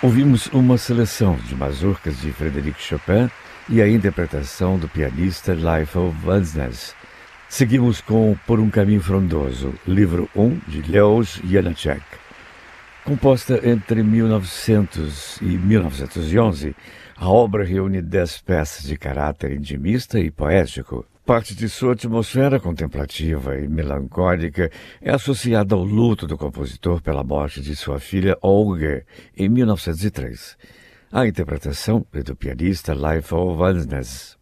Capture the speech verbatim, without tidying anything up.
Ouvimos uma seleção de mazurcas de Frédéric Chopin e a interpretação do pianista Leifel Welsnes. Seguimos com Por um Caminho Frondoso, livro um de Leos Janáček. Composta entre mil e novecentos e mil novecentos e onze, a obra reúne dez peças de caráter intimista e poético. Parte de sua atmosfera contemplativa e melancólica é associada ao luto do compositor pela morte de sua filha Olga, em mil novecentos e três. A interpretação é do pianista Leifel Welsnes.